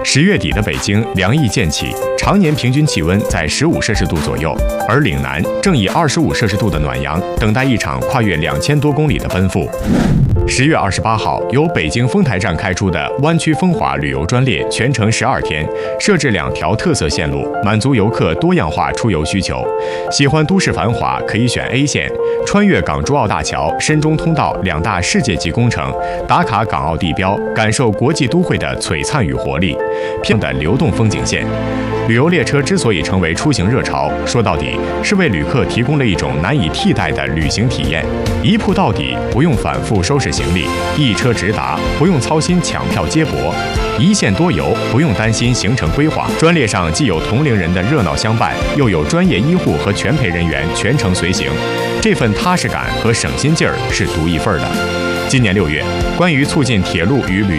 10月底的北京凉意渐起，常年平均气温在15摄氏度左右，而岭南正以25摄氏度的暖阳等待一场跨越2000多公里的奔赴。10月28号，由北京丰台站开出的湾区风华旅游专列全程12天，设置2条特色线路，满足游客多样化出游需求。喜欢都市繁华可以选 A 线，穿越港珠澳大桥、深中通道2大世界级工程，打卡港澳地标，感受国际都会的璀璨与活力。偏的流动风景线。旅游列车之所以成为出行热潮，说到底是为旅客提供了一种难以替代的旅行体验。一铺到底，不用反复收拾行李；一车直达，不用操心抢票接驳；一线多游，不用担心行程规划。专列上既有同龄人的热闹相伴，又有专业医护和全陪人员全程随行，这份踏实感和省心劲儿是独一份的。今年6月，关于促进铁路与旅